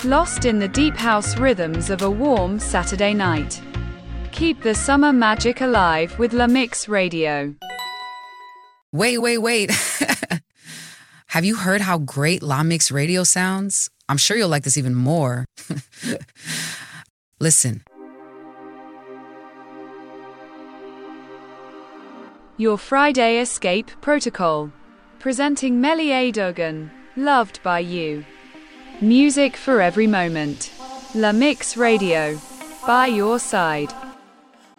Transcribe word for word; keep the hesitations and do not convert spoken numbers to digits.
lost in the deep house rhythms of a warm Saturday night. Keep the summer magic alive with La Mix Radio. Wait, wait, wait. Have you heard how great La Mix Radio sounds? I'm sure you'll like this even more. Listen. Your Friday Escape Protocol. Presenting Melie Dogan. Loved by you. Music for every moment. La Mix Radio. By your side.